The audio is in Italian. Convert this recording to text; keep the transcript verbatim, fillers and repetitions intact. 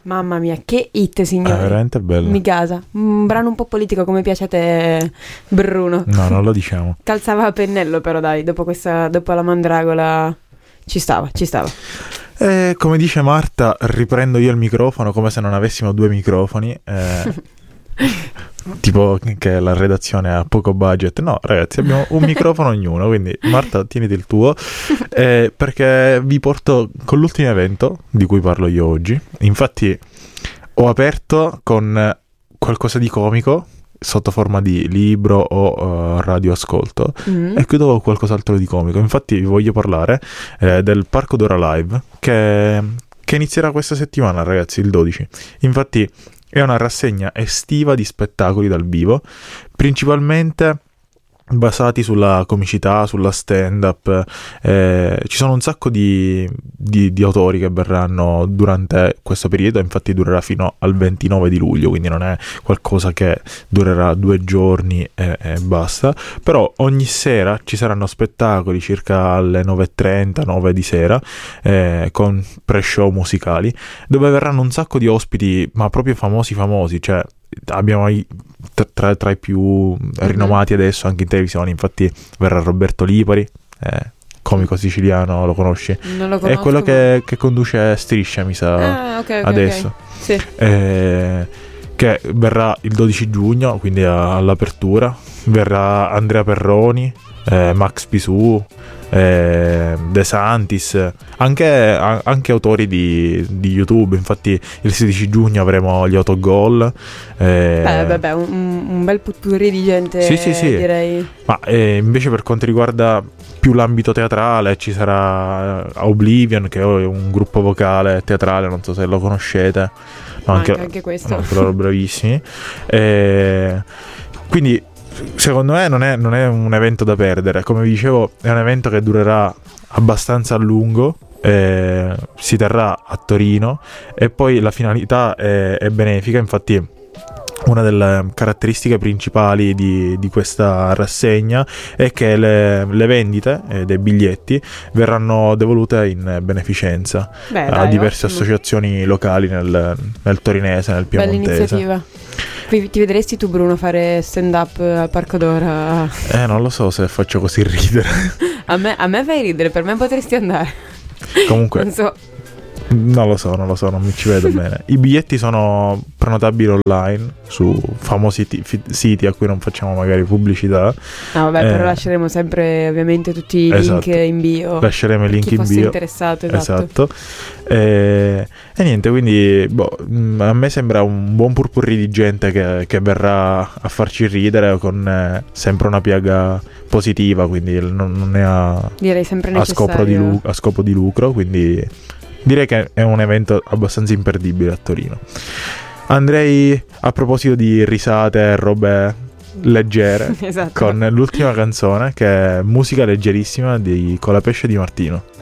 Mamma mia, che hit, signore. È veramente bello. Mi gasa. Un brano un po' politico come piace a te, Bruno. No, non lo diciamo. Calzava a pennello però, dai, dopo questa dopo la Mandragola ci stava, ci stava. E come dice Marta, riprendo io il microfono come se non avessimo due microfoni. Eh, tipo che la redazione ha poco budget. No, ragazzi, abbiamo un microfono ognuno, quindi Marta, tieniti il tuo. Eh, perché vi porto con l'ultimo evento di cui parlo io oggi. Infatti ho aperto con qualcosa di comico sotto forma di libro o uh, radioascolto mm. e chiudo con qualcos'altro di comico. Infatti vi voglio parlare eh, del Parco Dora Live che, che inizierà questa settimana, ragazzi, il dodici. Infatti è una rassegna estiva di spettacoli dal vivo, principalmente basati sulla comicità, sulla stand-up. Eh, ci sono un sacco di, di, di autori che verranno durante questo periodo, infatti durerà fino al ventinove di luglio, quindi non è qualcosa che durerà due giorni e, e basta. Però ogni sera ci saranno spettacoli circa alle nove e trenta, nove di sera, eh, con pre-show musicali, dove verranno un sacco di ospiti, ma proprio famosi famosi, cioè abbiamo i, tra, tra i più rinomati mm-hmm. adesso anche in televisione. Infatti verrà Roberto Lipari, eh, comico siciliano, lo conosci? Non lo conosco. È quello che, che conduce Striscia, mi sa, ah, okay, okay, adesso okay. Sì. Eh, che verrà il dodici giugno, quindi a, all'apertura. Verrà Andrea Perroni, eh, Max Pisù, eh, De Santis, anche, a, anche autori di, di YouTube. Infatti il sedici giugno avremo gli autogol. Eh, beh, beh, beh un, un bel potpourri di gente, sì, sì, sì. direi. Ma eh, invece per quanto riguarda più l'ambito teatrale ci sarà Oblivion, che è un gruppo vocale teatrale, non so se lo conoscete. No, anche, anche, anche questo. No, loro bravissimi. Eh, quindi secondo me non è, non è un evento da perdere. Come vi dicevo, è un evento che durerà abbastanza a lungo, eh, si terrà a Torino e poi la finalità è, è benefica. Infatti una delle caratteristiche principali di, di questa rassegna è che le, le vendite eh, dei biglietti verranno devolute in beneficenza. Beh, a dai, diverse ottimo. associazioni locali nel, nel torinese, nel piemontese. Bella iniziativa. Ti vedresti tu, Bruno, fare stand up al Parco Dora? Eh, non lo so se faccio così ridere. a, me, a me fai ridere, per me potresti andare. Comunque non so. Non lo so, non lo so, non mi ci vedo bene. I biglietti sono prenotabili online su famosi t- f- siti a cui non facciamo magari pubblicità. No, vabbè, eh, però lasceremo sempre ovviamente tutti i esatto. link in bio. Lasceremo i link chi in fosse bio. interessato, esatto. esatto. E, e niente, quindi boh, a me sembra un buon purpurri di gente che, che verrà a farci ridere con eh, sempre una piaga positiva, quindi non, non è a, direi sempre a, scopo di lu- a scopo di lucro, quindi direi che è un evento abbastanza imperdibile a Torino. Andrei, a proposito di risate e robe leggere, esatto. con l'ultima canzone, che è musica leggerissima di Colapesce di Martino.